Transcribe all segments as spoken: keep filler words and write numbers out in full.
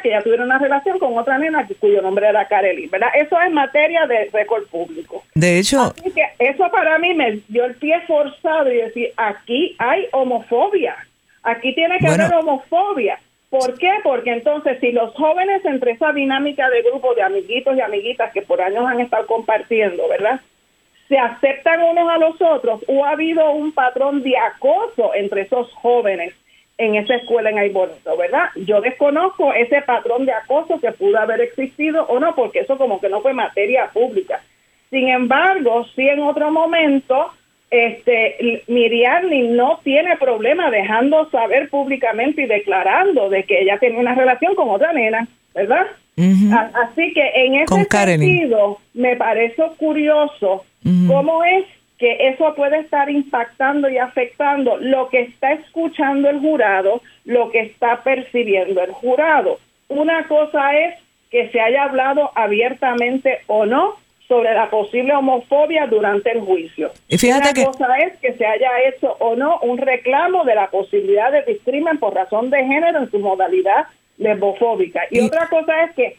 que ella tuviera una relación con otra nena cuyo nombre era Karely, ¿verdad? Eso es materia de récord público. De hecho, así que eso para mí me dio el pie forzado y decir, aquí hay homofobia, aquí tiene que bueno, haber homofobia. ¿Por qué? Porque entonces si los jóvenes entre esa dinámica de grupo de amiguitos y amiguitas que por años han estado compartiendo, ¿verdad?, se aceptan unos a los otros, o ha habido un patrón de acoso entre esos jóvenes en esa escuela en Ay Bonito, ¿verdad? Yo desconozco ese patrón de acoso que pudo haber existido o no, porque eso como que no fue materia pública. Sin embargo, sí en otro momento, este, Miriamni no tiene problema dejando saber públicamente y declarando de que ella tiene una relación con otra nena, ¿verdad? Uh-huh. Así que en ese con sentido me parece curioso uh-huh. cómo es que eso puede estar impactando y afectando lo que está escuchando el jurado, lo que está percibiendo el jurado. Una cosa es que se haya hablado abiertamente o no sobre la posible homofobia durante el juicio. Y fíjate Una que... cosa es que se haya hecho o no un reclamo de la posibilidad de discrimen por razón de género en su modalidad lesbofóbica. Y, y otra cosa es que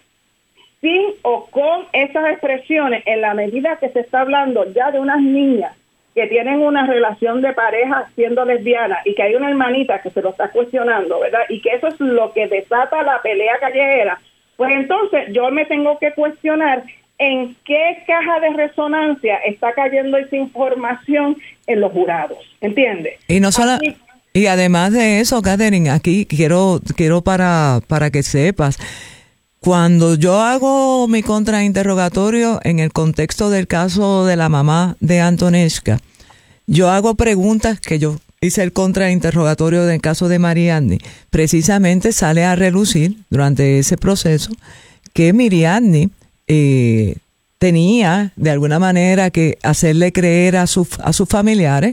sin o con esas expresiones, en la medida que se está hablando ya de unas niñas que tienen una relación de pareja siendo lesbianas y que hay una hermanita que se lo está cuestionando, ¿verdad? Y que eso es lo que desata la pelea callejera, pues entonces yo me tengo que cuestionar en qué caja de resonancia está cayendo esa información en los jurados, ¿entiendes? Y no solo... Así, y además de eso, Catherine, aquí quiero quiero para para que sepas, cuando yo hago mi contrainterrogatorio en el contexto del caso de la mamá de Antonesca, yo hago preguntas que yo hice el contrainterrogatorio del caso de Miriamni. Precisamente sale a relucir durante ese proceso que Miriamni eh, tenía de alguna manera que hacerle creer a, su, a sus familiares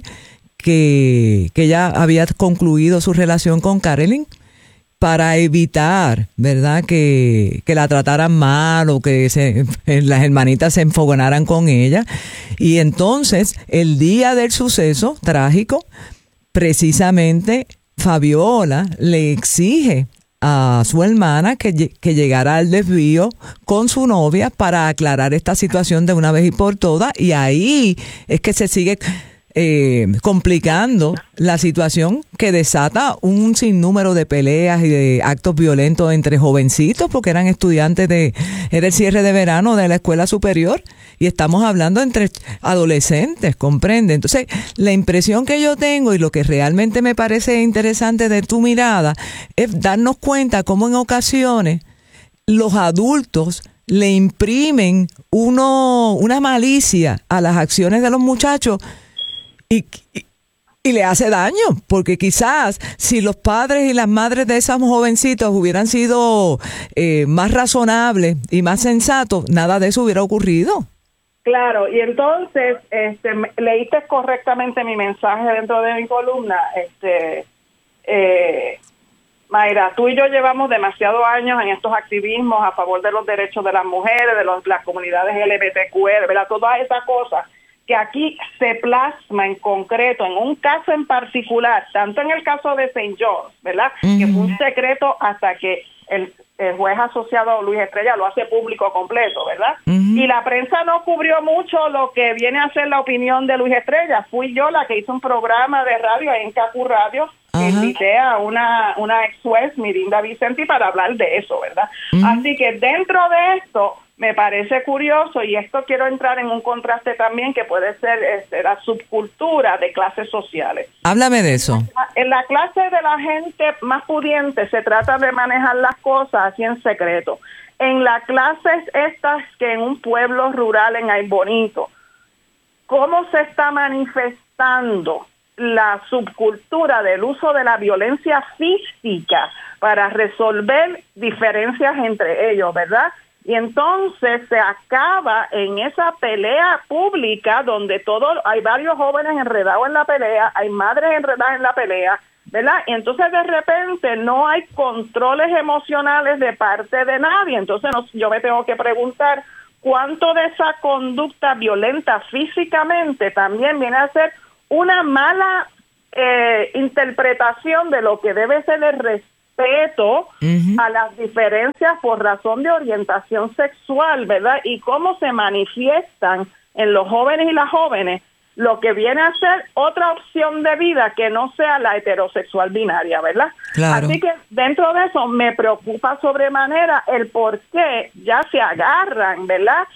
que, que ella había concluido su relación con Karely para evitar, ¿verdad?, que, que la trataran mal o que se, las hermanitas se enfogonaran con ella. Y entonces, el día del suceso trágico, precisamente Fabiola le exige a su hermana que, que llegara al desvío con su novia para aclarar esta situación de una vez y por todas. Y ahí es que se sigue... Eh, complicando la situación que desata un sinnúmero de peleas y de actos violentos entre jovencitos, porque eran estudiantes de, era el cierre de verano de la escuela superior y estamos hablando entre adolescentes, ¿comprende? Entonces, la impresión que yo tengo y lo que realmente me parece interesante de tu mirada es darnos cuenta cómo en ocasiones los adultos le imprimen uno, una malicia a las acciones de los muchachos Y, y, y le hace daño, porque quizás si los padres y las madres de esos jovencitos hubieran sido eh, más razonables y más sensatos, nada de eso hubiera ocurrido. Claro, y entonces este, leíste correctamente mi mensaje dentro de mi columna. Este, eh, Mayra, tú y yo llevamos demasiados años en estos activismos a favor de los derechos de las mujeres, de los, las comunidades L G B T Q R, ¿verdad? Todas esas cosas que aquí se plasma en concreto, en un caso en particular, tanto en el caso de Saint John's, ¿verdad? Uh-huh. Que fue un secreto hasta que el, el juez asociado Luis Estrella lo hace público completo, ¿verdad? Uh-huh. Y la prensa no cubrió mucho lo que viene a ser la opinión de Luis Estrella. Fui yo la que hizo un programa de radio ahí en Cacu Radio, que uh-huh. invité a una, una ex juez, Mirinda Vicenti, para hablar de eso, ¿verdad? Uh-huh. Así que dentro de esto, me parece curioso, y esto quiero entrar en un contraste también que puede ser este, la subcultura de clases sociales. Háblame de eso. En la clase de la gente más pudiente se trata de manejar las cosas así en secreto. En las clases estas que en un pueblo rural en Ay Bonito, ¿cómo se está manifestando la subcultura del uso de la violencia física para resolver diferencias entre ellos, ¿verdad? Y entonces se acaba en esa pelea pública donde todo, hay varios jóvenes enredados en la pelea, hay madres enredadas en la pelea, ¿verdad? Y entonces de repente no hay controles emocionales de parte de nadie. Entonces no, yo me tengo que preguntar cuánto de esa conducta violenta físicamente también viene a ser una mala eh, interpretación de lo que debe ser el respeto respeto uh-huh. a las diferencias por razón de orientación sexual, ¿verdad? Y cómo se manifiestan en los jóvenes y las jóvenes lo que viene a ser otra opción de vida que no sea la heterosexual binaria, ¿verdad? Claro. Así que dentro de eso me preocupa sobremanera el por qué ya se agarran, ¿verdad?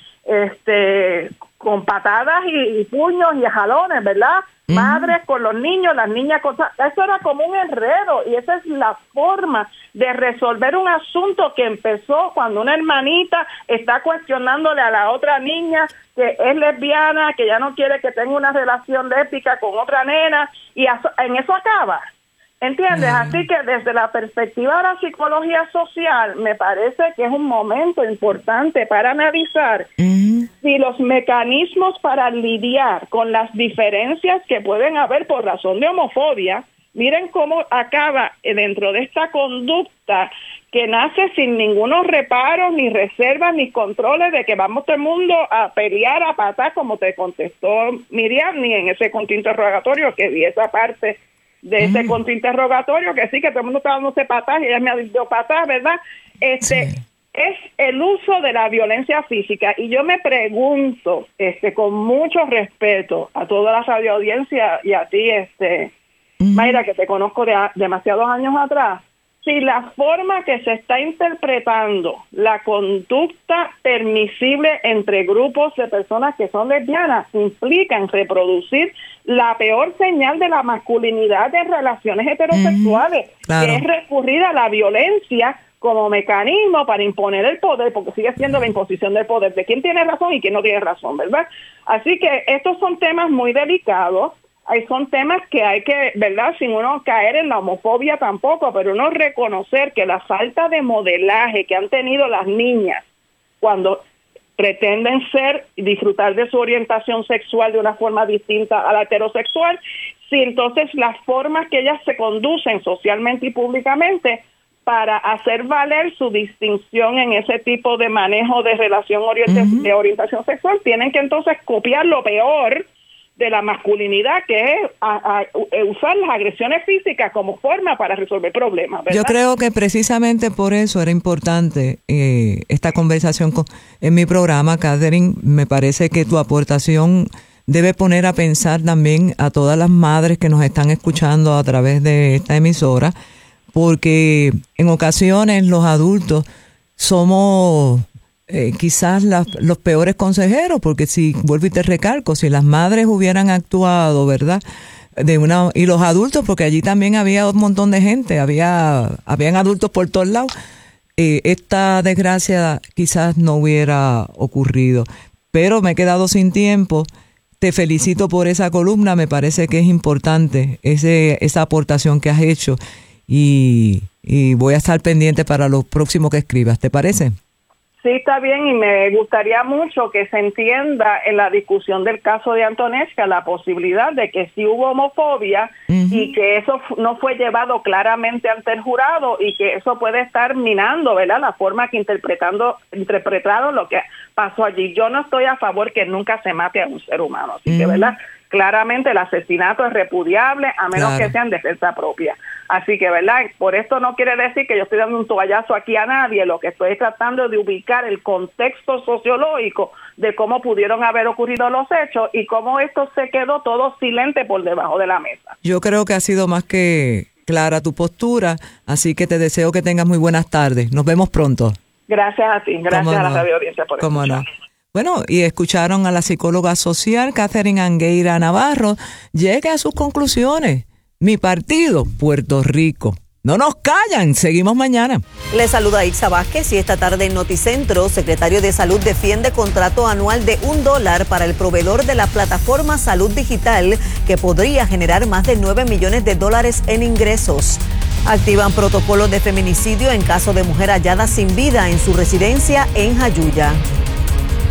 Este, con patadas y, y puños y jalones, ¿verdad? Uh-huh. Madres con los niños, las niñas con... Eso era como un enredo y esa es la forma de resolver un asunto que empezó cuando una hermanita está cuestionándole a la otra niña que es lesbiana, que ya no quiere que tenga una relación lésbica con otra nena y en eso acaba. ¿Entiendes? Uh-huh. Así que desde la perspectiva de la psicología social me parece que es un momento importante para analizar uh-huh. si los mecanismos para lidiar con las diferencias que pueden haber por razón de homofobia, miren cómo acaba dentro de esta conducta que nace sin ningunos reparos, ni reservas, ni controles de que vamos todo el mundo a pelear, a patar, como te contestó Miriam, ni en ese contrainterrogatorio que vi esa parte de ese mm. contrainterrogatorio, que sí, que todo el mundo está dándose patas y ella me ha dicho patas, ¿verdad? Este sí. Es el uso de la violencia física y yo me pregunto, este, con mucho respeto a toda la radioaudiencia y a ti, este, mm. Mayra, que te conozco de a, demasiados años atrás, si la forma que se está interpretando la conducta permisible entre grupos de personas que son lesbianas implican reproducir la peor señal de la masculinidad de relaciones heterosexuales, mm, claro. que es recurrir a la violencia como mecanismo para imponer el poder, porque sigue siendo la imposición del poder de quién tiene razón y quién no tiene razón, ¿verdad? Así que estos son temas muy delicados. Hay son temas que hay que, ¿verdad? Sin uno caer en la homofobia tampoco, pero uno reconocer que la falta de modelaje que han tenido las niñas cuando pretenden ser y disfrutar de su orientación sexual de una forma distinta a la heterosexual, si entonces las formas que ellas se conducen socialmente y públicamente para hacer valer su distinción en ese tipo de manejo de relación orienta- uh-huh. de orientación sexual, tienen que entonces copiar lo peor de la masculinidad, que es a, a, a usar las agresiones físicas como forma para resolver problemas, ¿verdad? Yo creo que precisamente por eso era importante eh, esta conversación con, en mi programa, Catherine. Me parece que tu aportación debe poner a pensar también a todas las madres que nos están escuchando a través de esta emisora, porque en ocasiones los adultos somos... Eh, quizás las, los peores consejeros, porque si, vuelvo y te recalco, si las madres hubieran actuado, ¿verdad? De una y los adultos, porque allí también había un montón de gente, había habían adultos por todos lados, eh, esta desgracia quizás no hubiera ocurrido. Pero me he quedado sin tiempo. Te felicito por esa columna, me parece que es importante ese esa aportación que has hecho y, y voy a estar pendiente para lo próximo que escribas, ¿te parece? Sí, está bien, y me gustaría mucho que se entienda en la discusión del caso de Antonesca la posibilidad de que sí hubo homofobia uh-huh. y que eso no fue llevado claramente ante el jurado y que eso puede estar minando, ¿verdad?, la forma que interpretando interpretaron lo que pasó allí. Yo no estoy a favor que nunca se mate a un ser humano, así uh-huh. que, ¿verdad?, claramente el asesinato es repudiable a menos claro. que sea en defensa propia. Así que, ¿verdad? Por esto no quiere decir que yo estoy dando un toallazo aquí a nadie. Lo que estoy tratando es de ubicar el contexto sociológico de cómo pudieron haber ocurrido los hechos y cómo esto se quedó todo silente por debajo de la mesa. Yo creo que ha sido más que clara tu postura, así que te deseo que tengas muy buenas tardes. Nos vemos pronto. Gracias a ti. Gracias a la radio audiencia por ¿Cómo escuchar. No? Bueno, y escucharon a la psicóloga social Catherine Angueira Navarro. Llega a sus conclusiones. Mi partido, Puerto Rico. No nos callan, seguimos mañana. Les saluda Ixa Vázquez y esta tarde en Noticentro, secretario de Salud defiende contrato anual de un dólar para el proveedor de la plataforma Salud Digital que podría generar más de nueve millones de dólares en ingresos. Activan protocolos de feminicidio en caso de mujer hallada sin vida en su residencia en Jayuya.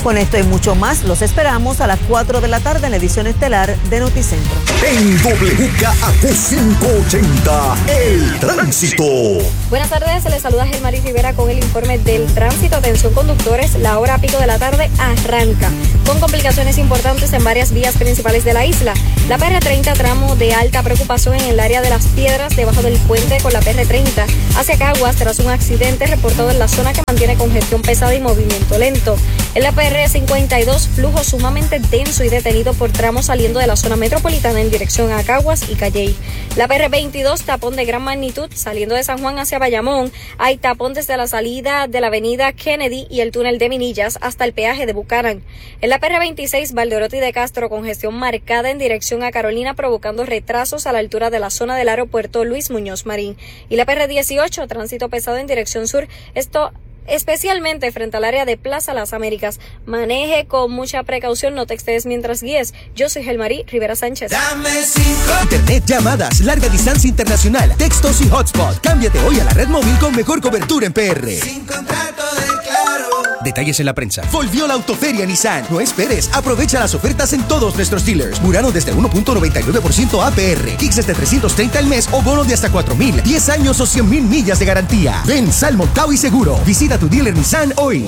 Con esto y mucho más, los esperamos a las cuatro de la tarde en la edición estelar de Noticentro. En W K A Q quinientos ochenta, el tránsito. Buenas tardes, les saluda Gelmarí Rivera con el informe del tránsito. Atención conductores, la hora pico de la tarde arranca con complicaciones importantes en varias vías principales de la isla. La P R treinta, tramo de alta preocupación en el área de Las Piedras, debajo del puente con la P R treinta hacia Caguas, tras un accidente reportado en la zona que mantiene congestión pesada y movimiento lento. En la P R cincuenta y dos, flujo sumamente denso y detenido por tramos saliendo de la zona metropolitana en dirección a Caguas y Calley. La P R veintidós, tapón de gran magnitud saliendo de San Juan hacia Bayamón. Hay tapón desde la salida de la avenida Kennedy y el túnel de Minillas hasta el peaje de Bucaran. En la P R veintiséis, Valdeorotti de Castro, congestión marcada en dirección a Carolina, provocando retrasos a la altura de la zona del aeropuerto Luis Muñoz Marín. Y la P R dieciocho, tránsito pesado en dirección sur, esto especialmente frente al área de Plaza Las Américas. Maneje con mucha precaución, no te excedes mientras guíes. Yo soy Gelmarí Rivera Sánchez. Dame cinco. Internet, llamadas, larga distancia internacional, textos y hotspot. Cámbiate hoy a la red móvil con mejor cobertura en P R. Sin contrato de Claro. Detalles en la prensa. Volvió la autoferia Nissan. No esperes. Aprovecha las ofertas en todos nuestros dealers. Murano desde uno punto noventa y nueve por ciento A P R. Kicks desde trescientos treinta al mes o bono de hasta cuatro mil. diez años o cien mil millas de garantía. Ven, Sal, montado y seguro. Visita tu dealer Nissan hoy.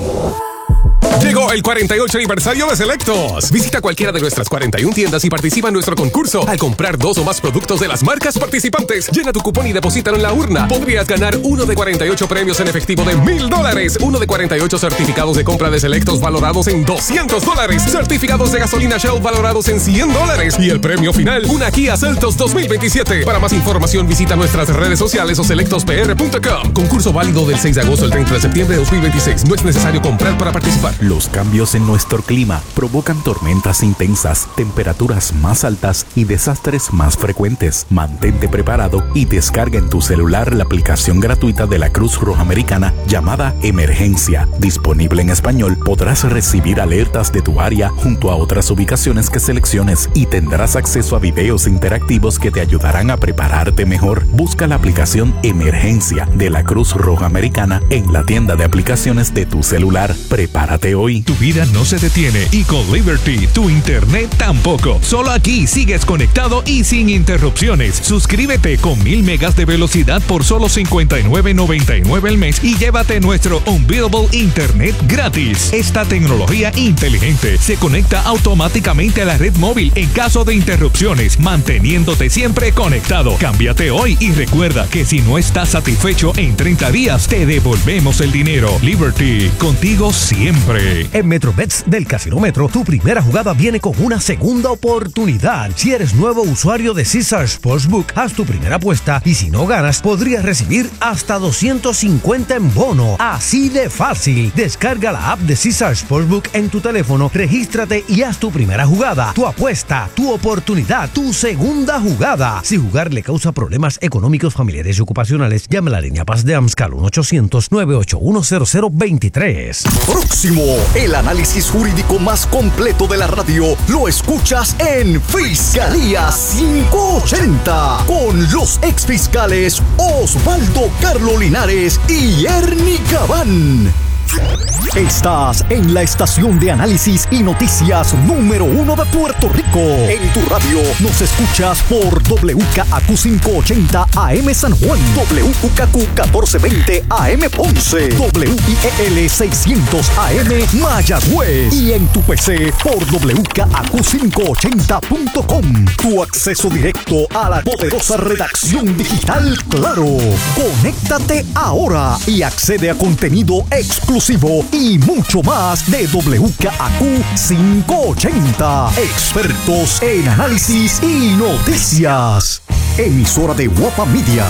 Llegó el cuarenta y ocho aniversario de Selectos. Visita cualquiera de nuestras cuarenta y una tiendas y participa en nuestro concurso. Al comprar dos o más productos de las marcas participantes, llena tu cupón y deposítalo en la urna. Podrías ganar uno de cuarenta y ocho premios en efectivo de mil dólares, uno de cuarenta y ocho certificados de compra de Selectos valorados en doscientos dólares, certificados de gasolina Shell valorados en cien dólares y el premio final, una Kia Seltos dos mil veintisiete. Para más información, visita nuestras redes sociales o selectos p r punto com. Concurso válido del seis de agosto al treinta de septiembre de dos mil veintiséis. No es necesario comprar para participar. Los cambios en nuestro clima provocan tormentas intensas, temperaturas más altas y desastres más frecuentes. Mantente preparado y descarga en tu celular la aplicación gratuita de la Cruz Roja Americana llamada Emergencia. Disponible en español, podrás recibir alertas de tu área junto a otras ubicaciones que selecciones y tendrás acceso a videos interactivos que te ayudarán a prepararte mejor. Busca la aplicación Emergencia de la Cruz Roja Americana en la tienda de aplicaciones de tu celular. Prepárate hoy. Tu vida no se detiene y con Liberty tu internet tampoco. Solo aquí sigues conectado y sin interrupciones. Suscríbete con mil megas de velocidad por solo cincuenta y nueve noventa y nueve al mes y llévate nuestro Unbeatable Internet gratis. Esta tecnología inteligente se conecta automáticamente a la red móvil en caso de interrupciones, manteniéndote siempre conectado. Cámbiate hoy y recuerda que si no estás satisfecho en treinta días, te devolvemos el dinero. Liberty, contigo siempre. En MetroBets del Casino Metro, tu primera jugada viene con una segunda oportunidad. Si eres nuevo usuario de Caesar Sportsbook, haz tu primera apuesta y si no ganas, podrías recibir hasta doscientos cincuenta en bono. Así de fácil. Descarga la app de Caesar Sportsbook en tu teléfono, regístrate y haz tu primera jugada. Tu apuesta, tu oportunidad, tu segunda jugada. Si jugar le causa problemas económicos, familiares y ocupacionales, llame a la línea Paz de AMSCAL uno ochocientos nueve ocho uno cero cero dos tres. Próximo, el análisis jurídico más completo de la radio lo escuchas en Fiscalía quinientos ochenta con los exfiscales Osvaldo Carlos Linares y Ernie Cabán. Estás en la estación de análisis y noticias número uno de Puerto Rico. En tu radio nos escuchas por W K A Q quinientos ochenta A M San Juan, W K Q catorce veinte A M Ponce, W I E L seiscientos A M Mayagüez y en tu P C por W K A Q quinientos ochenta punto com. Tu acceso directo a la poderosa redacción digital Claro. Conéctate ahora y accede a contenido exclusivo y mucho más de W K A Q quinientos ochenta. Expertos en análisis y noticias. Emisora de Guapa Media.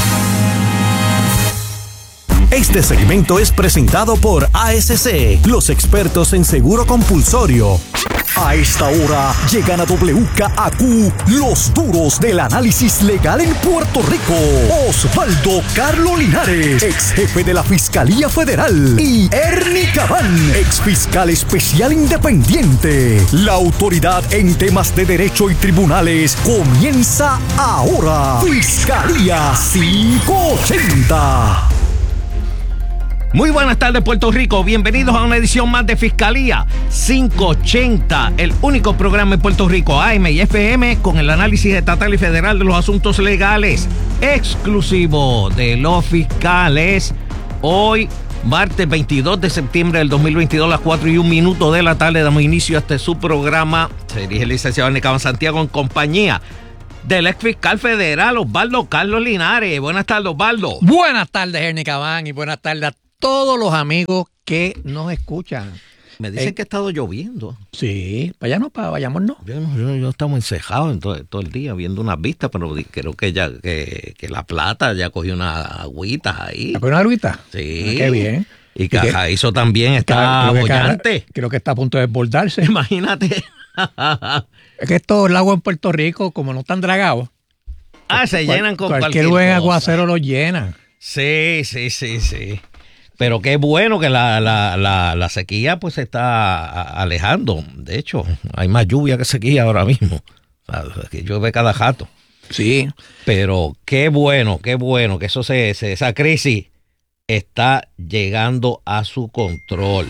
Este segmento es presentado por A S C, los expertos en seguro compulsorio. A esta hora llegan a W K A Q los duros del análisis legal en Puerto Rico. Osvaldo Carlos Linares, ex jefe de la Fiscalía Federal, y Ernie Cabán, ex fiscal especial independiente. La autoridad en temas de derecho y tribunales comienza ahora. Fiscalía quinientos ochenta. Muy buenas tardes, Puerto Rico. Bienvenidos a una edición más de Fiscalía quinientos ochenta, el único programa en Puerto Rico, A M y F M, con el análisis estatal y federal de los asuntos legales, exclusivo de los fiscales. Hoy, martes veintidós de septiembre del dos mil veintidós, a las cuatro y un minuto de la tarde, damos inicio a este su programa. Se dirige el licenciado Ernesto Santiago en compañía del ex fiscal federal Osvaldo Carlos Linares. Buenas tardes, Osvaldo. Buenas tardes, Ernie Cabán, y buenas tardes a todos los amigos que nos escuchan. Me dicen eh, que ha estado lloviendo. Sí, para allá no, para vayamos no. Yo, yo, yo estamos encejados en todo, todo el día viendo unas vistas, pero creo que ya que, que La Plata ya cogió unas agüitas ahí. ¿Cogió una agüita? Sí. Ah, qué bien. Y Cajaizo también está bollante. Creo que está a punto de desbordarse. Imagínate. Es que estos lagos en Puerto Rico, como no están dragados, ah, se cual, llenan con cualquier, cualquier buen cosa. aguacero los llenan. Sí, sí, sí, sí. Pero qué bueno que la, la, la, la sequía pues se está alejando. De hecho, hay más lluvia que sequía ahora mismo. O sea, que llueve cada jato. Sí. Pero qué bueno, qué bueno que eso se, se esa crisis está llegando a su control.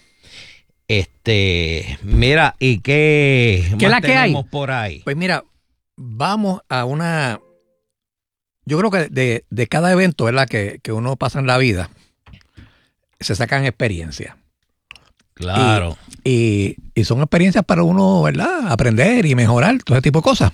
Este, mira, ¿y qué, ¿Qué más la que tenemos hay? por ahí? Pues mira, vamos a una... Yo creo que de, de cada evento, ¿verdad?, que, que uno pasa en la vida, se sacan experiencias. Claro. Y, y, y son experiencias para uno, ¿verdad?, aprender y mejorar, todo ese tipo de cosas.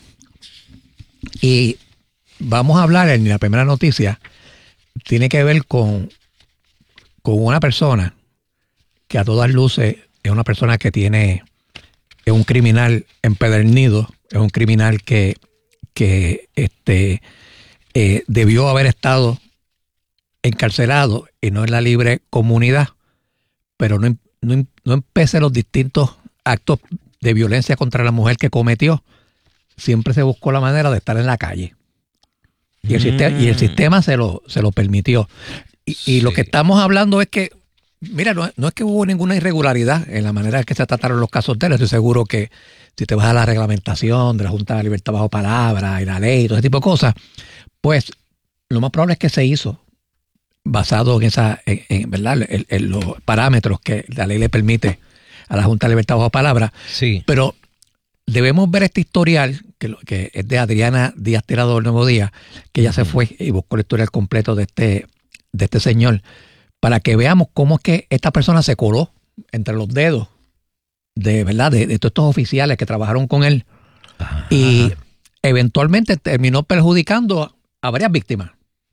Y vamos a hablar, en la primera noticia, tiene que ver con, con una persona que a todas luces es una persona que tiene, es un criminal empedernido, es un criminal que, que este, eh, debió haber estado encarcelado y no en la libre comunidad, pero no, no, no empecé los distintos actos de violencia contra la mujer que cometió, siempre se buscó la manera de estar en la calle. Y el, mm. sistema, y el sistema se lo, se lo permitió. Y, sí. y lo que estamos hablando es que, mira, no, no es que hubo ninguna irregularidad en la manera en que se trataron los casos de él. Estoy seguro que si te vas a la reglamentación de la Junta de Libertad Bajo Palabra y la ley y todo ese tipo de cosas, pues lo más probable es que se hizo basado en esa, en, en verdad, en, en los parámetros que la ley le permite a la Junta de Libertad Bajo Palabra. Sí. Pero debemos ver este historial, que, que es de Adriana Díaz Tirado del Nuevo Día, que ella uh-huh. se fue y buscó el historial completo de este, de este señor, para que veamos cómo es que esta persona se coló entre los dedos de, ¿verdad?, de, de todos estos oficiales que trabajaron con él. Ajá. Y eventualmente terminó perjudicando a, a varias víctimas.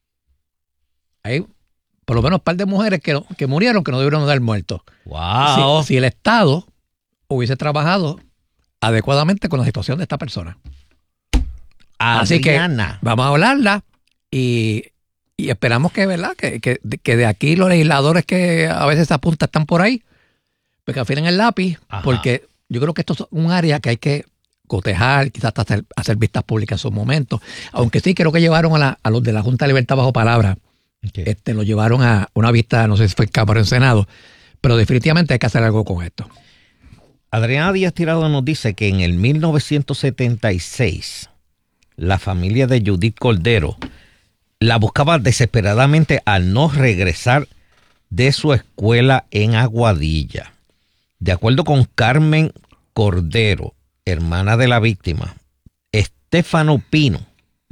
Hay por lo menos un par de mujeres que, que murieron que no debieron haber muerto. Wow. Si, si el Estado hubiese trabajado adecuadamente con la situación de esta persona. Adriana. Así que vamos a hablarla y, y esperamos que, ¿verdad?, que, que, que de aquí los legisladores que a veces se apuntan están por ahí, pues que afilen el lápiz. Ajá. Porque yo creo que esto es un área que hay que cotejar, quizás hasta hacer, hacer vistas públicas en su momento. Aunque sí creo que llevaron a, la, a los de la Junta de Libertad Bajo Palabra, okay. este, lo llevaron a una vista, no sé si fue en Cámara o en Senado, pero definitivamente hay que hacer algo con esto. Adriana Díaz Tirado nos dice que en el mil novecientos setenta y seis la familia de Judith Cordero la buscaba desesperadamente al no regresar de su escuela en Aguadilla. De acuerdo con Carmen Cordero, hermana de la víctima, Estefano Pino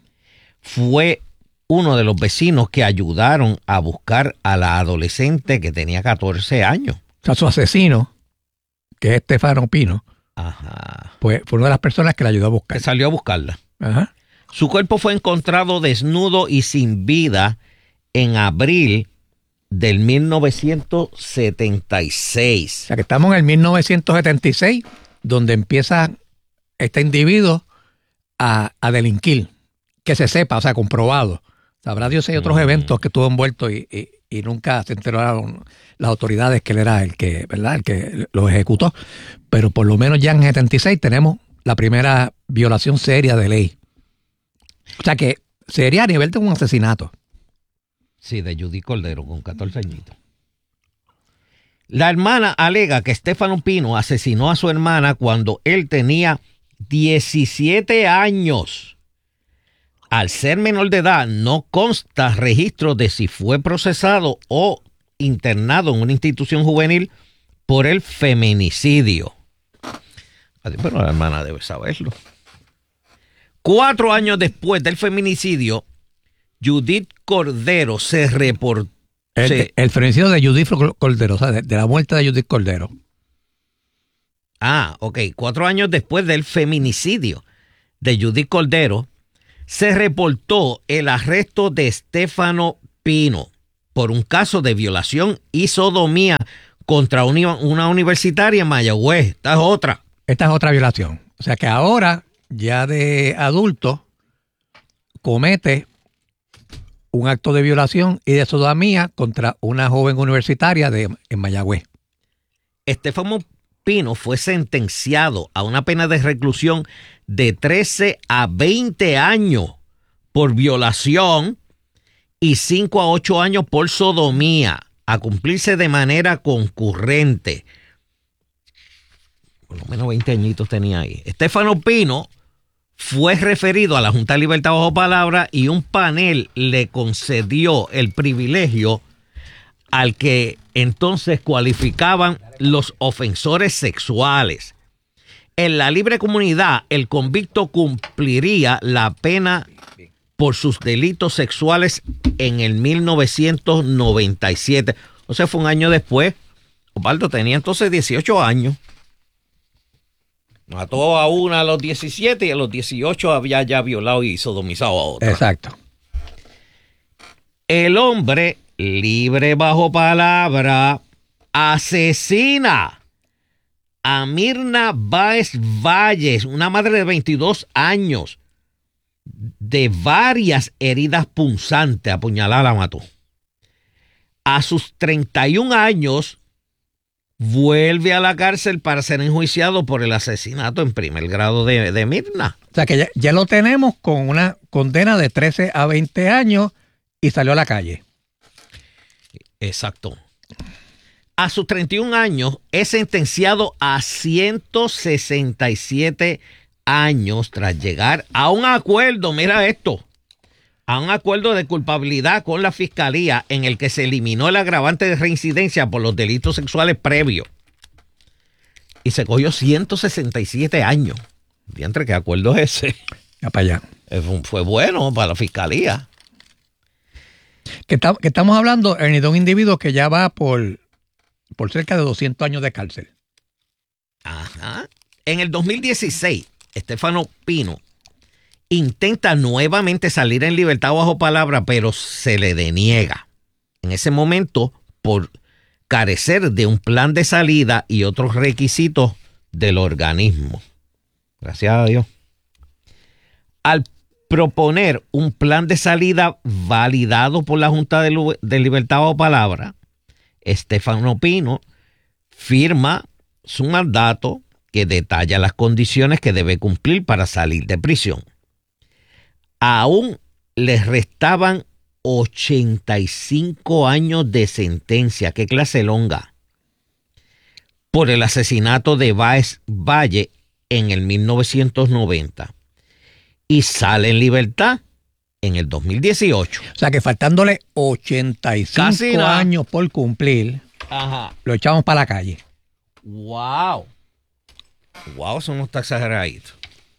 fue uno de los vecinos que ayudaron a buscar a la adolescente que tenía catorce años. O sea, su asesino, que es Estefano Pino, Ajá. pues fue una de las personas que la ayudó a buscar. Que salió a buscarla. Ajá. Su cuerpo fue encontrado desnudo y sin vida en abril del mil novecientos setenta y seis. O sea, que estamos en el mil novecientos setenta y seis, donde empieza este individuo a, a delinquir. Que se sepa, o sea, comprobado. Sabrá Dios si hay otros mm. eventos que estuvo envuelto y, y, y nunca se enteraron las autoridades que él era el que, ¿verdad?, el que lo ejecutó. Pero por lo menos ya en setenta y seis tenemos la primera violación seria de ley. O sea que sería a nivel de un asesinato. Sí, de Judith Cordero, con catorce añitos. La hermana alega que Estefano Pino asesinó a su hermana cuando él tenía diecisiete años. Al ser menor de edad, no consta registro de si fue procesado o internado en una institución juvenil por el feminicidio. Pero la hermana debe saberlo. Cuatro años después del feminicidio, Judith Cordero se reportó. El, se, el feminicidio de Judith Cordero, o sea, de, de la muerte de Judith Cordero. Ah, ok. Cuatro años después del feminicidio de Judith Cordero, se reportó el arresto de Estefano Pino por un caso de violación y sodomía contra una, una universitaria en Mayagüez. Esta es otra. Esta es otra violación. O sea que ahora, ya de adulto, comete un acto de violación y de sodomía contra una joven universitaria de, en Mayagüez. Estefano Pino fue sentenciado a una pena de reclusión de trece a veinte años por violación y cinco a ocho años por sodomía, a cumplirse de manera concurrente. Por lo menos veinte añitos tenía ahí. Estefano Pino fue referido a la Junta de Libertad bajo palabra y un panel le concedió el privilegio al que entonces cualificaban los ofensores sexuales. En la libre comunidad, el convicto cumpliría la pena por sus delitos sexuales en el mil novecientos noventa y siete. O sea, fue un año después. Osvaldo tenía entonces dieciocho años. Mató a una a los diecisiete y a los dieciocho había ya violado y sodomizado a otra. Exacto. El hombre, libre bajo palabra, asesina a Mirna Báez Valles, una madre de veintidós años, de varias heridas punzantes. Apuñalada la mató. A sus treinta y un años, vuelve a la cárcel para ser enjuiciado por el asesinato en primer grado de, de Mirna. O sea que ya, ya lo tenemos con una condena de trece a veinte años y salió a la calle. Exacto. A sus treinta y un años es sentenciado a ciento sesenta y siete años tras llegar a un acuerdo, mira esto, a un acuerdo de culpabilidad con la fiscalía en el que se eliminó el agravante de reincidencia por los delitos sexuales previos. Y se cogió ciento sesenta y siete años. Diantre, ¿qué acuerdo es ese? Ya para allá. Fue bueno para la fiscalía. Que, está, que estamos hablando, Ernie, de un individuo que ya va por, por cerca de doscientos años de cárcel. Ajá. En el dos mil dieciséis, Estefano Pino intenta nuevamente salir en libertad bajo palabra, pero se le deniega. En ese momento, por carecer de un plan de salida y otros requisitos del organismo. Gracias a Dios. Al proponer un plan de salida validado por la Junta de, de Libertad bajo palabra, Estefano Pino firma su mandato que detalla las condiciones que debe cumplir para salir de prisión. Aún les restaban ochenta y cinco años de sentencia. ¿Qué clase longa? Por el asesinato de Báez Valle en el mil novecientos noventa. Y sale en libertad en el dos mil dieciocho. O sea que faltándole ochenta y cinco años por cumplir, ajá, lo echamos para la calle. ¡Wow! ¡Wow! Eso no está exageradito.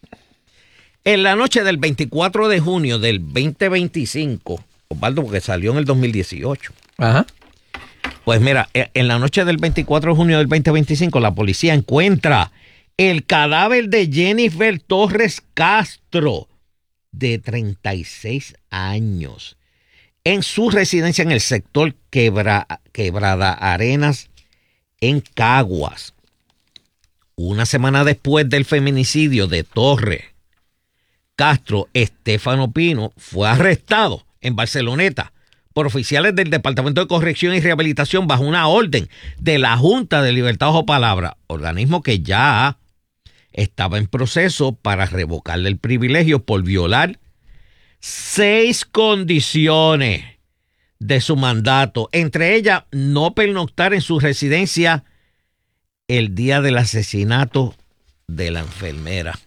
En la noche del veinticuatro de junio del veinte veinticinco, Osvaldo, porque salió en el dos mil dieciocho. Ajá. Pues mira, en la noche del veinticuatro de junio del veinte veinticinco, la policía encuentra el cadáver de Jennifer Torres Castro, de treinta y seis años, en su residencia en el sector Quebra, Quebrada Arenas, en Caguas. Una semana después del feminicidio de Torres Castro, Estefano Pino fue arrestado en Barceloneta por oficiales del Departamento de Corrección y Rehabilitación bajo una orden de la Junta de Libertad bajo palabra, organismo que ya estaba en proceso para revocarle el privilegio por violar seis condiciones de su mandato, entre ellas no pernoctar en su residencia el día del asesinato de la enfermera.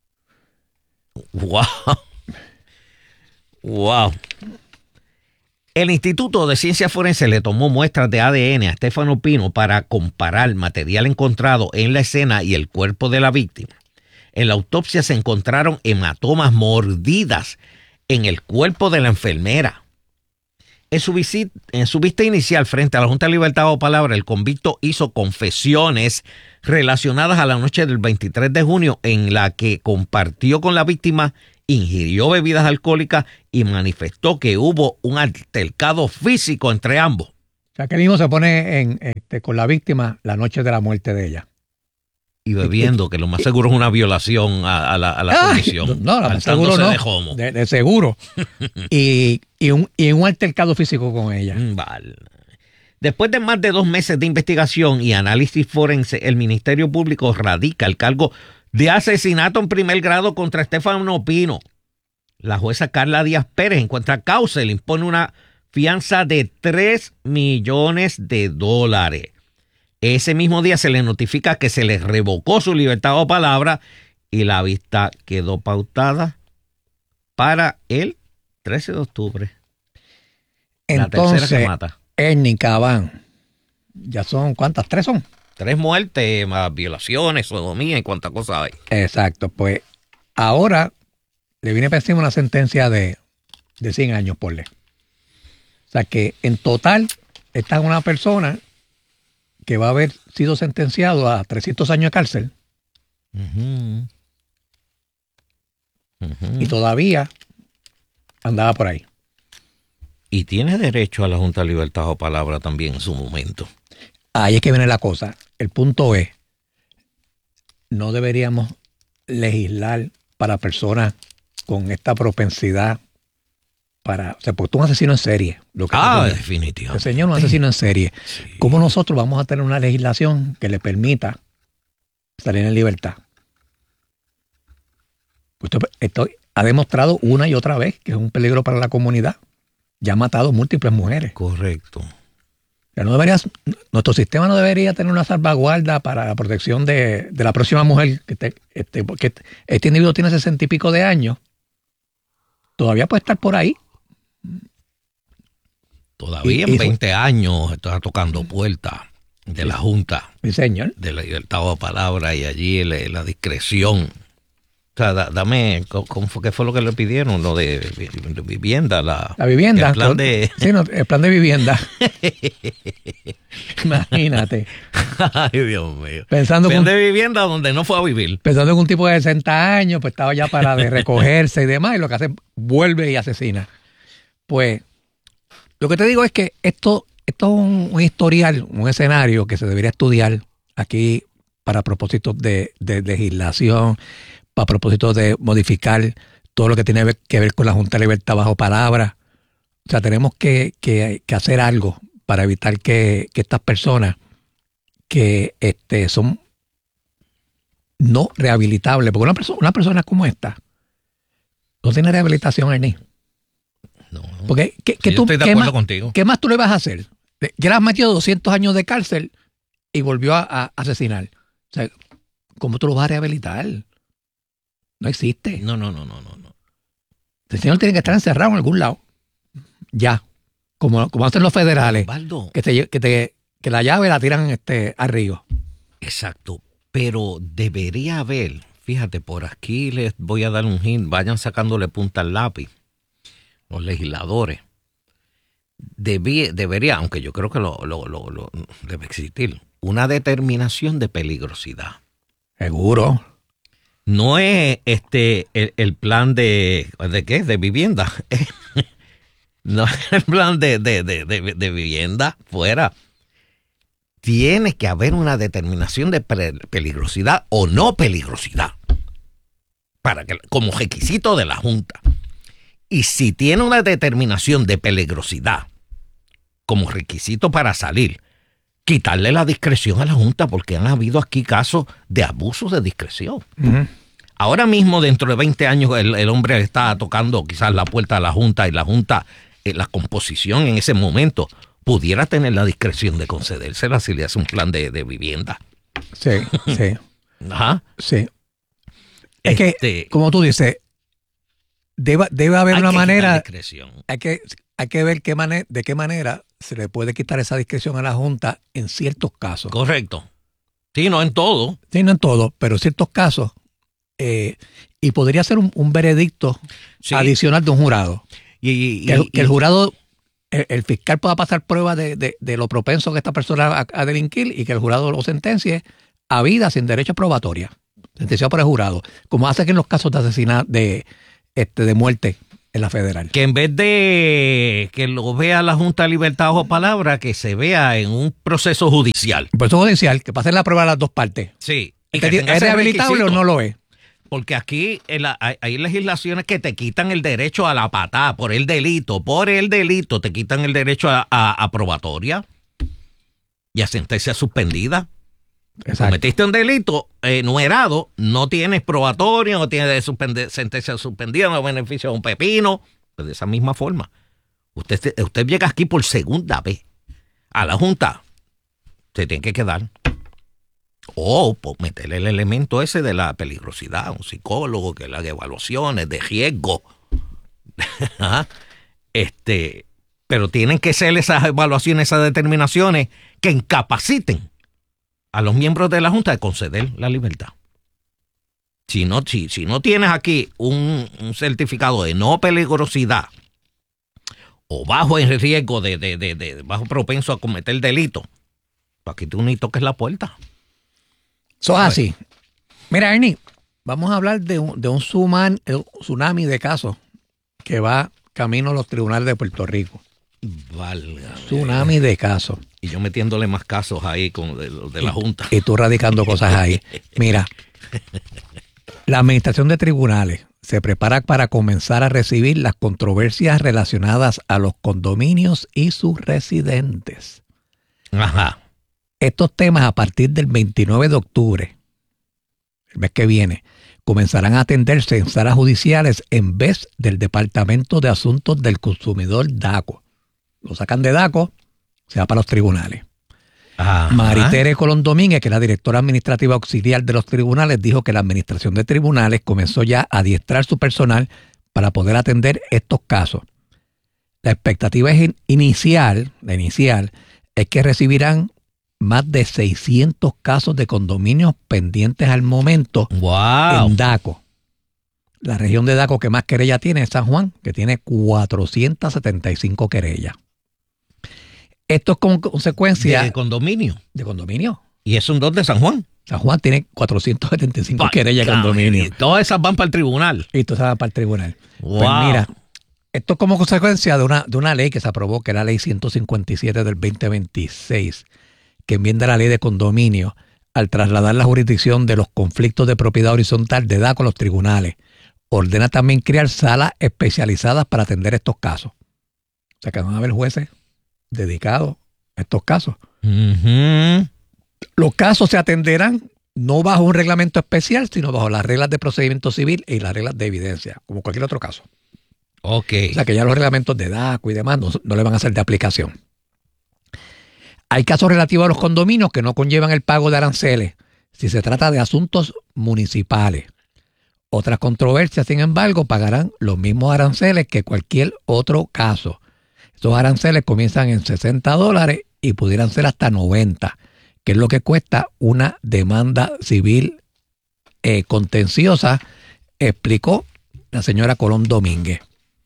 ¡Wow! ¡Wow! El Instituto de Ciencias Forenses le tomó muestras de A D N a Estefano Pino para comparar material encontrado en la escena y el cuerpo de la víctima. En la autopsia se encontraron hematomas mordidas en el cuerpo de la enfermera. En su, visit, en su vista inicial frente a la Junta de Libertad o Palabra, el convicto hizo confesiones relacionadas a la noche del veintitrés de junio en la que compartió con la víctima, ingirió bebidas alcohólicas y manifestó que hubo un altercado físico entre ambos. O sea, que mismo se pone en, este, con la víctima la noche de la muerte de ella. Y bebiendo, que lo más seguro es una violación a, a la, a la Ay, condición. No, lo más seguro no. De, homo. de, de seguro. y, y, un, y un altercado físico con ella. Vale. Después de más de dos meses de investigación y análisis forense, el Ministerio Público radica el cargo de asesinato en primer grado contra Estefano Pino. La jueza Carla Díaz Pérez encuentra causa y le impone una fianza de tres millones de dólares. Ese mismo día se le notifica que se le revocó su libertad o palabra y la vista quedó pautada para el trece de octubre. Entonces, la tercera que mata. Ernie Cabán, ya son, ¿cuántas? ¿Tres son? Tres muertes, más violaciones, sodomía y cuántas cosas hay. Exacto, pues ahora le viene a encima una sentencia de, de cien años por ley. O sea que en total esta es una persona que va a haber sido sentenciado a trescientos años de cárcel. Uh-huh. Uh-huh. Y todavía andaba por ahí. Y tiene derecho a la Junta de Libertad o Palabra también en su momento. Ahí es que viene la cosa. El punto es, no deberíamos legislar para personas con esta propensidad para... O sea, porque tú un asesino en serie. Lo que ah, definitivamente. El señor un asesino en serie. Sí. ¿Cómo nosotros vamos a tener una legislación que le permita salir en libertad? Esto, esto ha demostrado una y otra vez que es un peligro para la comunidad. Ya ha matado múltiples mujeres. Correcto. Ya no deberías, nuestro sistema no debería tener una salvaguarda para la protección de, de la próxima mujer. Que te, este, porque este individuo tiene sesenta y pico de años. Todavía puede estar por ahí. Todavía y, en y veinte fue, años está tocando puertas de sí, la Junta. Sí, señor. De la libertad de palabra y allí la, la discreción. O sea, da, dame, ¿cómo fue, ¿qué fue lo que le pidieron? Lo de, de vivienda. La, la vivienda. El plan de... Sí, no, el plan de vivienda. Imagínate. Ay, Dios mío. Pensando plan con, de vivienda donde no fue a vivir. Pensando en un tipo de sesenta años, pues estaba ya para de recogerse y demás, y lo que hace, vuelve y asesina. Pues, lo que te digo es que esto, esto es un, un historial, un escenario que se debería estudiar aquí para propósitos de, de legislación, a propósito de modificar todo lo que tiene que ver con la Junta de Libertad bajo palabra. O sea, tenemos que, que, que hacer algo para evitar que, que estas personas que este, son no rehabilitables, porque una, perso- una persona como esta no tiene rehabilitación, Ernie. No, porque ¿qué, qué sí, tú, estoy de ¿qué acuerdo más, contigo. ¿qué más tú le vas a hacer? Ya le has metido doscientos años de cárcel y volvió a, a asesinar. O sea, ¿cómo tú lo vas a rehabilitar? No existe. No, no, no, no, no, no. El señor tiene que estar encerrado en algún lado. Ya. Como, como hacen los federales. Osvaldo. Que, te, que, te, que la llave la tiran este, al río. Exacto. Pero debería haber, fíjate, por aquí les voy a dar un hint, vayan sacándole punta al lápiz. Los legisladores. Debí, debería, aunque yo creo que lo, lo, lo, lo debe existir, una determinación de peligrosidad. Seguro. No es este el, el plan de ¿de qué? De vivienda. No es el plan de, de, de, de, de vivienda fuera. Tiene que haber una determinación de peligrosidad o no peligrosidad para que, como requisito de la Junta. Y si tiene una determinación de peligrosidad como requisito para salir, quitarle la discreción a la Junta, porque han habido aquí casos de abusos de discreción. Uh-huh. Ahora mismo, dentro de veinte años, el, el hombre está tocando quizás la puerta de la Junta y la Junta, eh, la composición en ese momento, pudiera tener la discreción de concedérsela si le hace un plan de, de vivienda. Sí, sí. Ajá. Sí. Es este, que, como tú dices, debe, debe haber hay una que manera, discreción. hay que, hay que ver qué mane- de qué manera se le puede quitar esa discreción a la Junta en ciertos casos. Correcto. Sí, no en todo. Sí, no en todo, pero en ciertos casos. Eh, y podría ser un, un veredicto sí. adicional de un jurado. Y, y, que, y, que el jurado, el, el fiscal pueda pasar prueba de, de, de lo propenso que esta persona a, a delinquir y que el jurado lo sentencie a vida sin derecho a probatoria. Sentenciado por el jurado. Como hace que en los casos de asesinato, de, este, de muerte en la federal. Que en vez de que lo vea la Junta de Libertad Bajo Palabra, que se vea en un proceso judicial. Un proceso judicial, que pase la prueba de las dos partes. Sí. ¿Es, ¿es rehabilitable o no lo es? Porque aquí la, hay, hay legislaciones que te quitan el derecho a la patada por el delito. Por el delito te quitan el derecho a, a, a probatoria y a sentencia suspendida. Exacto. Cometiste un delito enumerado, no tienes probatoria, no tienes suspende, sentencia suspendida, no beneficia a un pepino. Pues de esa misma forma. Usted, usted llega aquí por segunda vez a la Junta. Se tiene que quedar. O pues, meterle el elemento ese de la peligrosidad, un psicólogo que le haga evaluaciones de riesgo. este, pero tienen que ser esas evaluaciones, esas determinaciones que incapaciten a los miembros de la Junta de conceder la libertad. Si no, si, si no tienes aquí un, un certificado de no peligrosidad o bajo en riesgo de, de, de, de bajo propenso a cometer delito, pues aquí tú ni toques la puerta. Eso es así. Mira, Ernie, vamos a hablar de un, de un tsunami, un tsunami de casos que va camino a los tribunales de Puerto Rico. Válgame. Tsunami de casos. Y yo metiéndole más casos ahí con de, de la Junta. Y tú radicando cosas ahí. Mira, la Administración de Tribunales se prepara para comenzar a recibir las controversias relacionadas a los condominios y sus residentes. Ajá. Estos temas a partir del veintinueve de octubre, el mes que viene, comenzarán a atenderse en salas judiciales en vez del Departamento de Asuntos del Consumidor DACO. Lo sacan de DACO, se va para los tribunales. Ajá. Maritere Colón Domínguez, que es la directora administrativa auxiliar de los tribunales, dijo que la administración de tribunales comenzó ya a adiestrar su personal para poder atender estos casos. La expectativa es inicial, la inicial es que recibirán más de seiscientos casos de condominios pendientes al momento wow. en DACO. La región de DACO que más querella tiene es San Juan, que tiene cuatrocientas setenta y cinco querellas. Esto es como consecuencia... ¿De condominio? De condominio. ¿Y eso en dónde? ¿San Juan? San Juan tiene cuatrocientas setenta y cinco querellas de condominio. Y todas esas van para el tribunal. Y todas esas van para el tribunal. Wow. Pues mira, esto es como consecuencia de una, de una ley que se aprobó, que era la ley ciento cincuenta y siete del veinte veintiséis, que enmienda la ley de condominio al trasladar la jurisdicción de los conflictos de propiedad horizontal de DACO a los tribunales. Ordena también crear salas especializadas para atender estos casos. O sea que van a haber jueces dedicados a estos casos. Uh-huh. Los casos se atenderán no bajo un reglamento especial, sino bajo las reglas de procedimiento civil y las reglas de evidencia, como cualquier otro caso. Ok. O sea que ya los reglamentos de DACO y demás no, no le van a ser de aplicación. Hay casos relativos a los condominios que no conllevan el pago de aranceles si se trata de asuntos municipales. Otras controversias, sin embargo, pagarán los mismos aranceles que cualquier otro caso. Estos aranceles comienzan en sesenta dólares y pudieran ser hasta noventa, que es lo que cuesta una demanda civil eh, contenciosa, explicó la señora Colón Domínguez.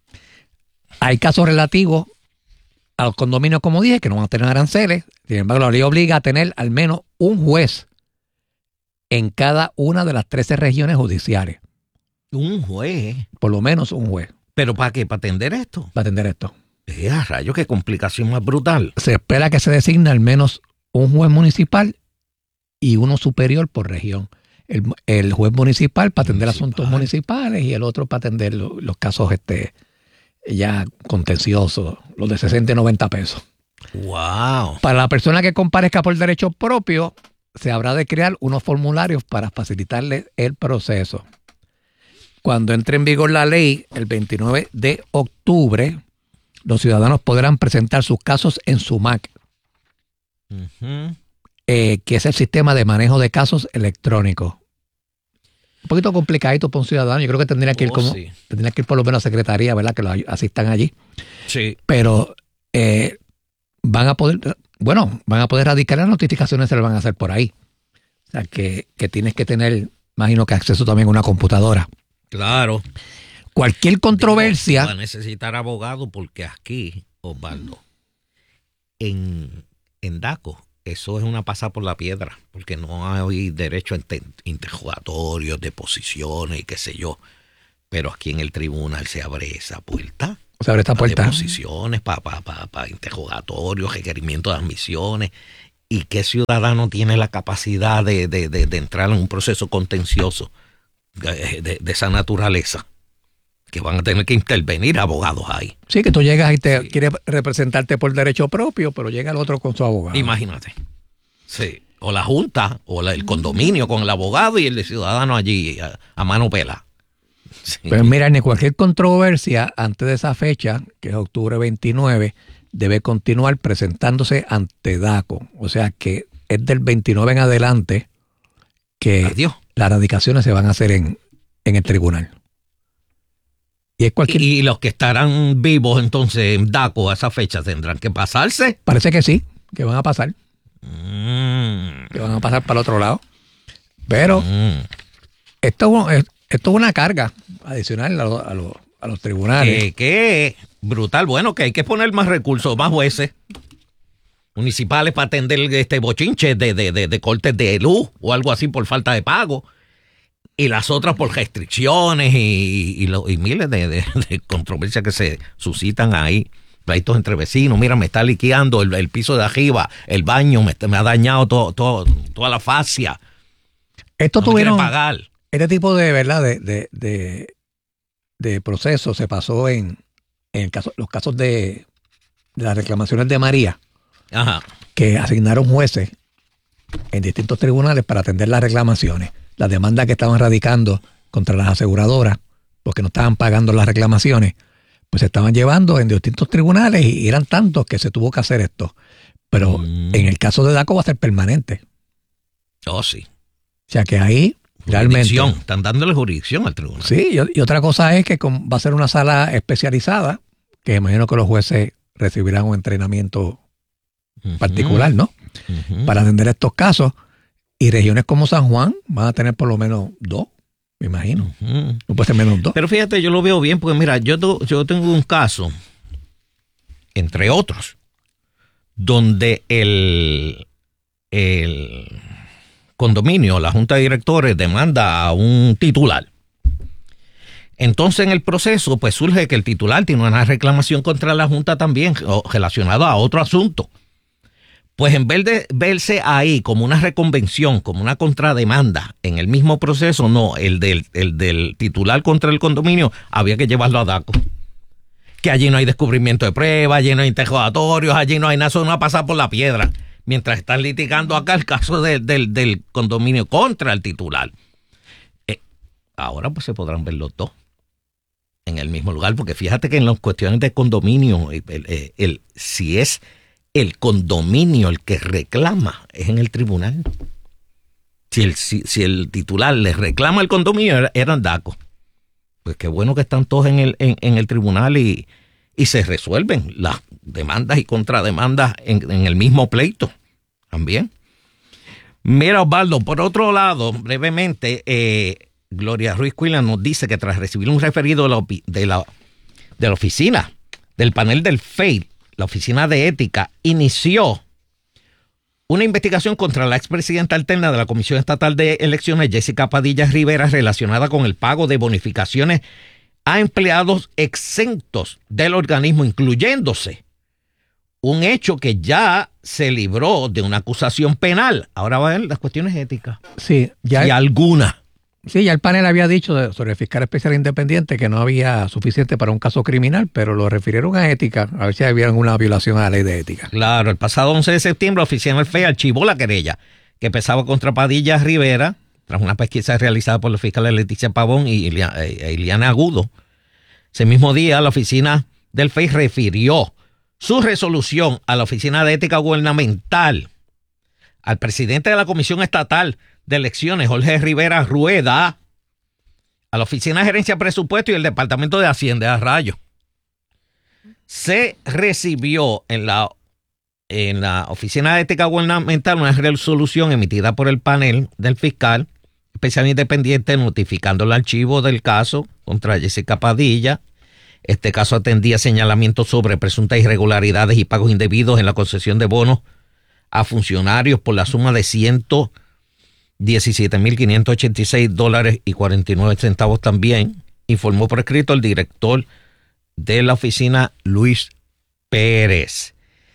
Hay casos relativos a los condominios, como dije, que no van a tener aranceles. Sin embargo, la ley obliga a tener al menos un juez en cada una de las trece regiones judiciales. ¿Un juez? Por lo menos un juez. ¿Pero para qué? ¿Para atender esto? Para atender esto. Eh, a rayos, qué complicación más brutal. Se espera que se designe al menos un juez municipal y uno superior por región. El, el juez municipal para atender municipal. asuntos municipales y el otro para atender lo, los casos este ya contenciosos, los de sesenta y noventa pesos. Wow. Para la persona que comparezca por derecho propio, se habrá de crear unos formularios para facilitarle el proceso. Cuando entre en vigor la ley, el veintinueve de octubre, los ciudadanos podrán presentar sus casos en SUMAC, uh-huh. eh, que es el sistema de manejo de casos electrónicos. un poquito complicadito para un ciudadano. Yo creo que tendría que ir Oh, como sí. tendría que ir por lo menos a secretaría, ¿verdad? Que lo asistan allí. Sí. Pero eh, van a poder, bueno, van a poder radicar las notificaciones, se las van a hacer por ahí. O sea, que, que tienes que tener, imagino que acceso también a una computadora. Claro. Cualquier controversia. Va a necesitar abogado porque aquí, Osvaldo, en, en DACO, eso es una pasada por la piedra, porque no hay derecho a inte- interrogatorios, deposiciones y qué sé yo. Pero aquí en el tribunal se abre esa puerta. Se abre esta Para puerta. deposiciones, para pa, pa, pa interrogatorios, requerimientos de admisiones. ¿Y qué ciudadano tiene la capacidad de, de, de, de entrar en un proceso contencioso de, de, de esa naturaleza? Que van a tener que intervenir abogados ahí. Sí, que tú llegas y te sí. quieres representarte por derecho propio, pero llega el otro con su abogado. Imagínate. Sí. O la junta, o la, el condominio con el abogado y el ciudadano allí a, a mano pela. Sí. Pues mira, ni cualquier controversia antes de esa fecha, que es octubre veintinueve, debe continuar presentándose ante DACO. O sea que es del veintinueve en adelante que Adiós. las radicaciones se van a hacer en, en el tribunal. Y, es cualquier... y los que estarán vivos entonces en DACO a esa fecha tendrán que pasarse. Parece que sí, que van a pasar. Mm. Que van a pasar para el otro lado. Pero mm. esto, es, esto es una carga adicional a, lo, a, lo, a los tribunales. Que, que brutal. Bueno, que hay que poner más recursos, más jueces municipales para atender este bochinche de, de, de, de cortes de luz o algo así por falta de pago. Y las otras por restricciones y, y, lo, y miles de, de, de controversias que se suscitan ahí. Pleitos entre vecinos. Mira, me está liqueando el, el piso de arriba, el baño, me, me ha dañado todo, todo, toda la fascia. Esto no tuvieron me quieren pagar. Este tipo de verdad de, de, de, de proceso se pasó en, en el caso, los casos de, de las reclamaciones de María. Ajá. Que asignaron jueces en distintos tribunales para atender las reclamaciones. Las demandas que estaban radicando contra las aseguradoras porque no estaban pagando las reclamaciones, pues se estaban llevando en distintos tribunales y eran tantos que se tuvo que hacer esto. Pero mm. en el caso de DACO va a ser permanente. Oh, sí. O sea que ahí realmente... Están dándole jurisdicción al tribunal. Sí, y, y otra cosa es que con, va a ser una sala especializada, que imagino que los jueces recibirán un entrenamiento uh-huh. particular, ¿no? Uh-huh. Para atender estos casos. Y regiones como San Juan van a tener por lo menos dos, me imagino. Uh-huh. No puede ser menos dos. Pero fíjate, yo lo veo bien porque mira, yo, to, yo tengo un caso, entre otros, donde el, el condominio, la junta de directores, demanda a un titular. Entonces en el proceso pues surge que el titular tiene una reclamación contra la junta también relacionada a otro asunto. Pues en vez de verse ahí como una reconvención, como una contrademanda en el mismo proceso, no, el del, el del titular contra el condominio había que llevarlo a DACO. Que allí no hay descubrimiento de pruebas, allí no hay interrogatorios, allí no hay nada, eso no va a pasar por la piedra. Mientras están litigando acá el caso de, de, del condominio contra el titular. Eh, ahora pues se podrán ver los dos en el mismo lugar, porque fíjate que en las cuestiones de condominio, el, el, el, si es el condominio el que reclama, es en el tribunal. Si el, si, si el titular le reclama el condominio, era, eran DACO. Pues qué bueno que están todos en el, en, en el tribunal y, y se resuelven las demandas y contrademandas en, en el mismo pleito también. Mira, Osvaldo, por otro lado, brevemente, eh, Gloria Ruiz Cuila nos dice que tras recibir un referido de la, de la, de la oficina, del panel del F E I, la Oficina de Ética, inició una investigación contra la expresidenta alterna de la Comisión Estatal de Elecciones, Jessica Padilla Rivera, relacionada con el pago de bonificaciones a empleados exentos del organismo, incluyéndose un hecho que ya se libró de una acusación penal. Ahora va a ver las cuestiones éticas. Sí, ya. Y alguna. Sí, ya el panel había dicho sobre el fiscal especial independiente que no había suficiente para un caso criminal, pero lo refirieron a ética, a ver si había alguna violación a la ley de ética. Claro, el pasado once de septiembre la oficina del F E I archivó la querella que pesaba contra Padilla Rivera tras una pesquisa realizada por los fiscales Leticia Pavón y Iliana Agudo. Ese mismo día la oficina del F E I refirió su resolución a la Oficina de Ética Gubernamental, al presidente de la Comisión Estatal de Elecciones, Jorge Rivera Rueda, a la Oficina de Gerencia de Presupuesto y el Departamento de Hacienda, a rayo. Se recibió en la, en la Oficina de Ética Gubernamental una resolución emitida por el panel del fiscal especial independiente notificando el archivo del caso contra Jessica Padilla. Este caso atendía señalamientos sobre presuntas irregularidades y pagos indebidos en la concesión de bonos a funcionarios por la suma de ciento diecisiete mil quinientos ochenta y seis dólares y cuarenta y nueve centavos también, informó por escrito el director de la oficina, Luis Pérez.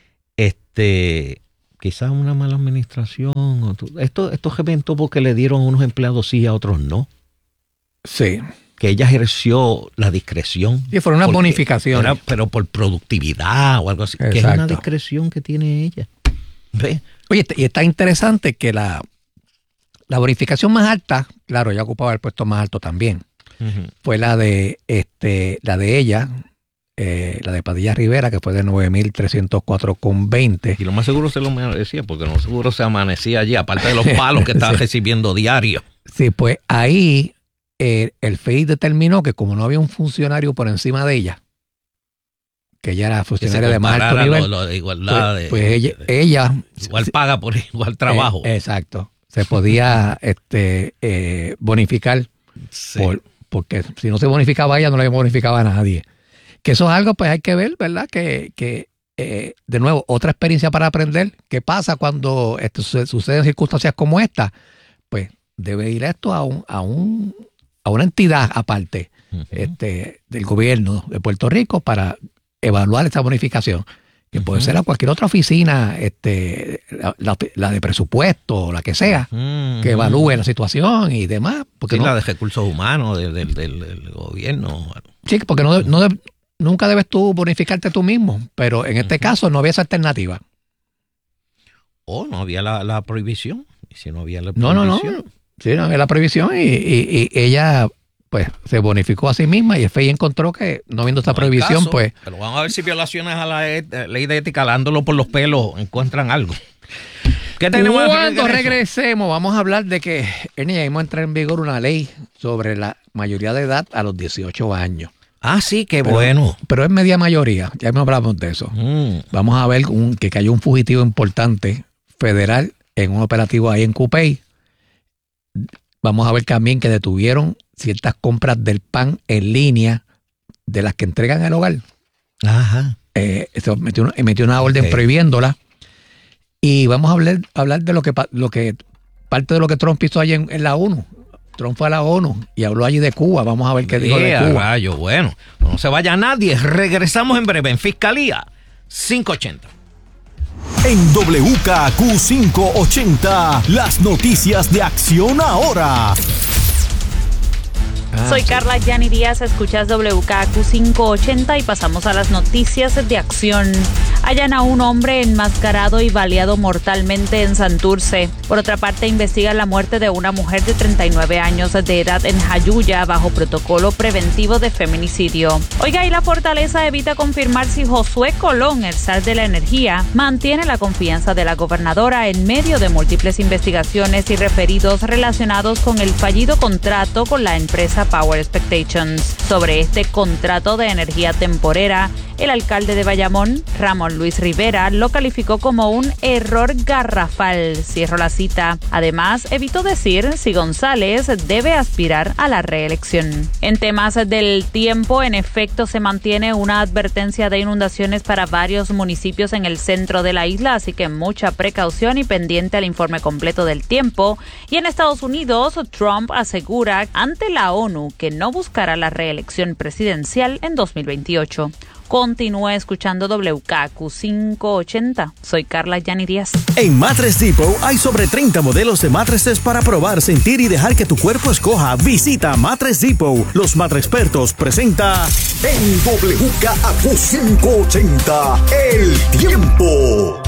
Este, quizás una mala administración. Esto, estos eventos porque le dieron a unos empleados sí y a otros no. Sí. Que ella ejerció la discreción. Sí, fueron unas bonificaciones. Era, pero por productividad o algo así. Exacto. Que es una discreción que tiene ella. ¿Ve? Oye, y está interesante que la, la bonificación más alta, claro, ella ocupaba el puesto más alto también, uh-huh. fue la de este, la de ella, eh, la de Padilla Rivera, que fue de nueve mil trescientos cuatro con veinte. Y lo más seguro se lo merecía, porque lo más seguro se amanecía allí, aparte de los palos que estaba sí. recibiendo diario. Sí, pues ahí eh, el F E I determinó que como no había un funcionario por encima de ella, que ella era funcionaria de más alto nivel, lo, lo de igualdad pues, de, pues ella, de, ella igual paga por igual trabajo. Eh, exacto. Se podía este, eh, bonificar, sí. por, porque si no se bonificaba a ella, no le bonificaba a nadie. Que eso es algo, pues hay que ver, ¿verdad? Que, que eh, de nuevo, otra experiencia para aprender. ¿Qué pasa cuando esto suceden circunstancias como esta? Pues debe ir esto a, un, a, un, a una entidad aparte uh-huh. este, del gobierno de Puerto Rico para evaluar esta bonificación, que puede uh-huh. ser a cualquier otra oficina, este, la, la, la de presupuesto, la que sea, uh-huh. que evalúe la situación y demás. Porque sí, no, la de recursos humanos del, del, del, del gobierno. Sí, porque no, no de, nunca debes tú bonificarte tú mismo, pero en este uh-huh. caso no había esa alternativa. O oh, no había la, la prohibición. Y si no había la prohibición. No, no, no. Sí, no había la prohibición y, y, y ella pues se bonificó a sí misma y el F E I encontró que no viendo esta no prohibición, caso, pues... Pero vamos a ver si violaciones a la et- ley de ética, dándolo por los pelos, encuentran algo. ¿Qué tenemos? Cuando regresemos, vamos a hablar de que Ernie, vamos a entrar en vigor una ley sobre la mayoría de edad a los dieciocho años. Ah, sí, qué pero, bueno. Pero es media mayoría, ya no hablamos de eso. Mm. Vamos a ver un, que cayó un fugitivo importante federal en un operativo ahí en Cupey. Vamos a ver también que detuvieron ciertas compras del P A N en línea de las que entregan al hogar. Ajá. Eh, eso metió, metió una orden okay. prohibiéndola. Y vamos a hablar, hablar de lo que, lo que parte de lo que Trump hizo allí en, en la ONU. Trump fue a la ONU y habló allí de Cuba. Vamos a ver qué dijo de Cuba. Rayo, bueno, no se vaya nadie. Regresamos en breve en Fiscalía cinco ochenta. En W K Q quinientos ochenta, las noticias de Acción Ahora. Soy Carla Yani Díaz, escuchas W K Q quinientos ochenta y pasamos a las noticias de acción. Hallan a un hombre enmascarado y baleado mortalmente en Santurce. Por otra parte, investigan la muerte de una mujer de treinta y nueve años de edad en Jayuya bajo protocolo preventivo de feminicidio. Oiga, y la Fortaleza evita confirmar si Josué Colón, el zar de la energía, mantiene la confianza de la gobernadora en medio de múltiples investigaciones y referidos relacionados con el fallido contrato con la empresa Power Expectations. Sobre este contrato de energía temporera, el alcalde de Bayamón, Ramón Luis Rivera, lo calificó como un error garrafal. Cierro la cita. Además, evitó decir si González debe aspirar a la reelección. En temas del tiempo, en efecto, se mantiene una advertencia de inundaciones para varios municipios en el centro de la isla, así que mucha precaución y pendiente al informe completo del tiempo. Y en Estados Unidos, Trump asegura ante la ONU que no buscará la reelección presidencial en dos mil veintiocho. Continúe escuchando W K Q quinientos ochenta. Soy Carla Yani Díaz. En Mattress Depot hay sobre treinta modelos de mattresses para probar, sentir y dejar que tu cuerpo escoja. Visita Mattress Depot. Los Mattrexpertos presenta en W K Q quinientos ochenta, El Tiempo.